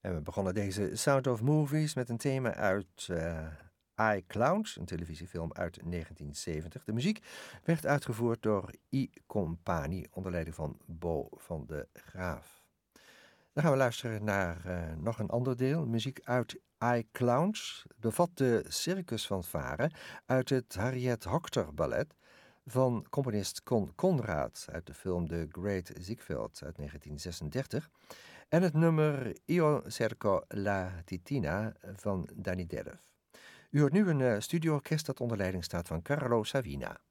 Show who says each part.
Speaker 1: En we begonnen deze Sound of Movies met een thema uit iClowns, een televisiefilm uit 1970. De muziek werd uitgevoerd door I-Company onder leiding van Bo van de Graaf. Dan gaan we luisteren naar nog een ander deel, muziek uit iClowns. Het bevat de circusfanfare uit het Harriet Hoctor ballet van componist Con Conrad uit de film The Great Ziegfeld uit 1936 en het nummer Io cerco la titina van Danny Derf. U hoort nu een studioorkest dat onder leiding staat van Carlo Savina.